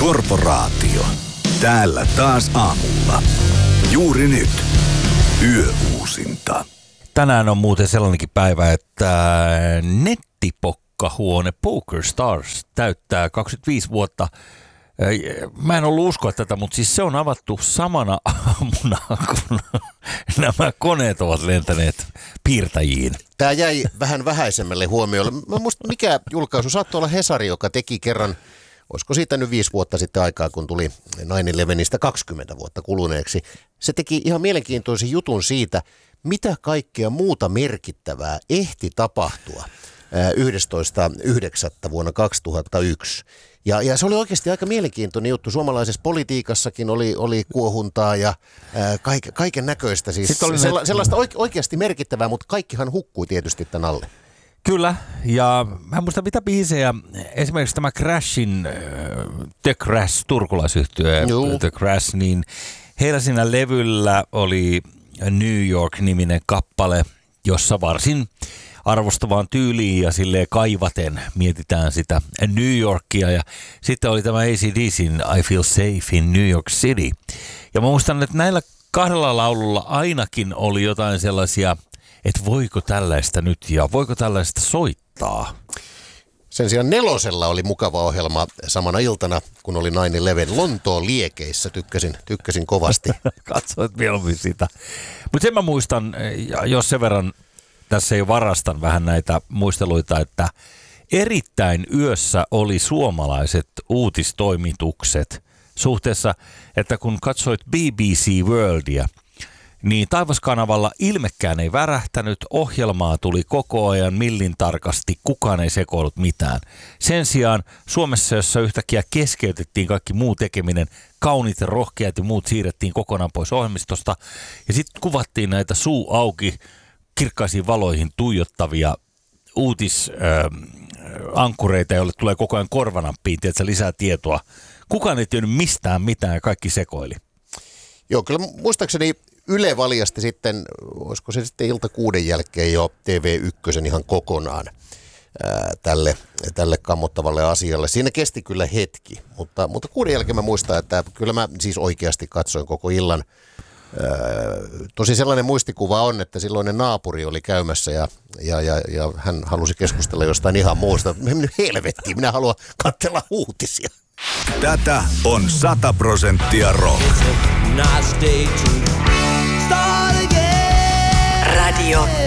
Korporaatio. Täällä taas aamulla. Juuri nyt. Yöuusinta. Tänään on muuten sellainenkin päivä, että nettipokkahuone PokerStars täyttää 25 vuotta. Mä en ollut uskoa tätä, mutta siis se on avattu samana aamuna, kun nämä koneet ovat lentäneet piirtäjiin. Tämä jäi vähän vähäisemmälle huomiolle. Musta mikä julkaisu saattoi olla Hesari, joka teki kerran, olisiko siitä nyt 5 vuotta sitten aikaa, kun tuli 9/11 20 vuotta kuluneeksi. Se teki ihan mielenkiintoisen jutun siitä, mitä kaikkea muuta merkittävää ehti tapahtua 11.9. vuonna 2001. Ja se oli oikeasti aika mielenkiintoinen juttu. Suomalaisessa politiikassakin oli kuohuntaa ja kaiken näköistä. Siis sellaista oikeasti merkittävää, mutta kaikkihan hukkui tietysti tämän alle. Kyllä, ja mä en muista mitä biisejä, esimerkiksi tämä Crashin, The Crash, turkulaisyhtye, The Crash, niin heillä siinä levyllä oli New York-niminen kappale, jossa varsin arvostavaan tyyliin ja silleen kaivaten mietitään sitä New Yorkia. Ja sitten oli tämä AC/DC:n I Feel Safe in New York City. Ja mä muistan, että näillä kahdella laululla ainakin oli jotain sellaisia, että voiko tällaista nyt ja voiko tällaista soittaa. Sen sijaan 4 oli mukava ohjelma samana iltana, kun oli 9/11 Lontoon liekeissä. Tykkäsin kovasti. Katsoit mieluummin sitä. Mutta sen mä muistan, jos sen verran tässä jo varastan vähän näitä muisteluita, että erittäin yössä oli suomalaiset uutistoimitukset suhteessa, että kun katsoit BBC Worldia, niin taivaskanavalla ilmekään ei värähtänyt, ohjelmaa tuli koko ajan millin tarkasti, kukaan ei sekoillut mitään. Sen sijaan Suomessa, jossa yhtäkkiä keskeytettiin kaikki muu tekeminen, kauniit ja rohkeat ja muut siirrettiin kokonaan pois ohjelmistosta, ja sitten kuvattiin näitä suu auki, kirkkaisiin valoihin tuijottavia uutisankkureita, joille tulee koko ajan korvanappiin, tiedätkö, lisää tietoa. Kukaan ei tiennyt mistään mitään ja kaikki sekoili. Joo, kyllä muistaakseni Yle valjasti sitten, olisiko se sitten ilta 6 jälkeen jo TV1 ihan kokonaan tälle kammottavalle asialle. Siinä kesti kyllä hetki, mutta 6 jälkeen mä muistan, että kyllä mä siis oikeasti katsoin koko illan. Tosi sellainen muistikuva on, että silloinen naapuri oli käymässä ja hän halusi keskustella jostain ihan muusta. Mennyt helvettiin, minä haluan katsella uutisia. Tätä on 100% rock. Radio